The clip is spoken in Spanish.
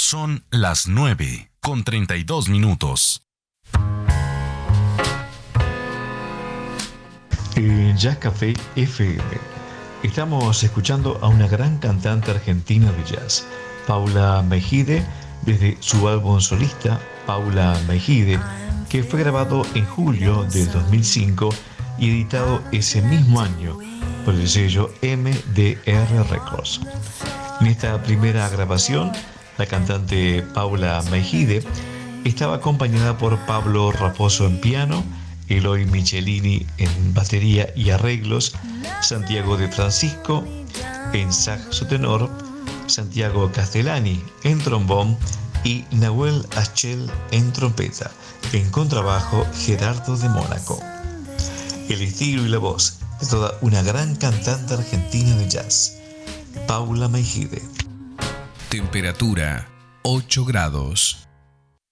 Son las 9:32. En Jazz Café FM estamos escuchando a una gran cantante argentina de jazz, Paula Mejide, desde su álbum solista, Paula Mejide, que fue grabado en julio del 2005 y editado ese mismo año por el sello MDR Records. En esta primera grabación, la cantante Paula Mejide estaba acompañada por Pablo Raposo en piano, Eloy Michelini en batería y arreglos, Santiago de Francisco en saxo tenor, Santiago Castellani en trombón y Nahuel Aschel en trompeta. En contrabajo, Gerardo de Mónaco. El estilo y la voz de toda una gran cantante argentina de jazz, Paula Mejide. Temperatura 8 grados.